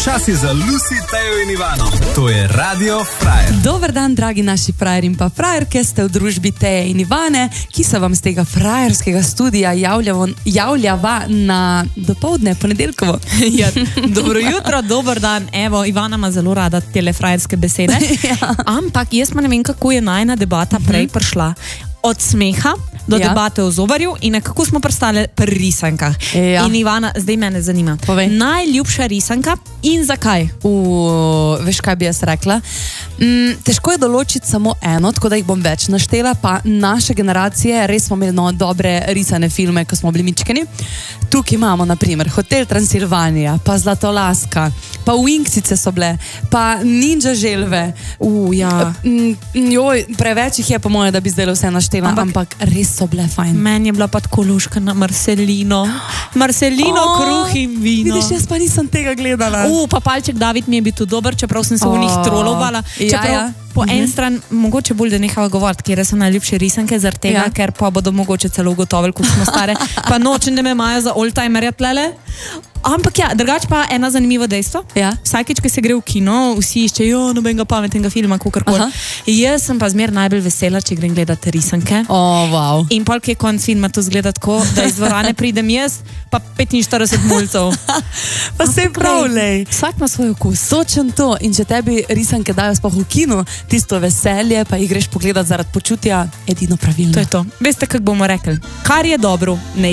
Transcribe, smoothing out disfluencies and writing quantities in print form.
Čas je za Lucy, Tejo in Ivano. To je Radio Frajer. Dober dan, dragi naši frajer in pa frajerke, ste v družbi Teje in Ivane, ki se vam z tega frajerskega studija javljava na dopoldne, ponedeljkovo. Ja, dobro jutro, dober dan. Evo, Ivana ima zelo rada tele frajerske besede. Ja. Ampak jaz pa ne vem, kako je najna debata prej prišla. Od smeha do debate o zobarju in kako smo pristali pri risankah. Ja. In Ivana, zdaj mene zanima. Povej. Najljubša risanka in zakaj? Veš, kaj bi jaz rekla? Težko je določiti samo eno, tako da jih bom več naštela, pa naše generacije res smo imeli dobre risane filme, ko smo bili mičkeni. Tukaj imamo, na primer, Hotel Transilvanija, pa Zlatolaska, pa Winksice so bile, pa Ninja želve. Ja. Preveč jih je po moje, da bi zdaj vse naštela, ampak res so bile fajn. Meni je bila pa tako luška na Marcelino. Marcelino, kruh in vino. Vidiš, jaz pa nisem tega gledala. Pa Palček David mi je bil tu dober, čeprav sem se v njih trolovala. Čeprav po en stran, mogoče bolj, da nehava govoriti, kjer so najljubše risanke, zaradi tega, ker pa bodo mogoče celo ugotovili, kot smo stare. Pa nočem, da me imajo za oldtimerja tlele. Ampak ja, drugače pa ena zanimiva dejstvo. Vsakič, ko se gre v kino, vsi iščejo nobenega pametnega filma, kakorkoli. Jaz sem pa zmer najbolj vesela, če grem gledati risanke. Wow. In pol, ki je konc filma, to zgleda tako, da iz dvorane pridem jaz, pa 45 mulcev. Pa se prav, lej. Vsak ima svoj okus. Točen to. In če tebi risanke dajo sploh v kinu, tisto veselje, pa jih greš pogledati zaradi počutja, edino pravilno. To je to. Veste, kako bomo rekli? Kar je dobro, ne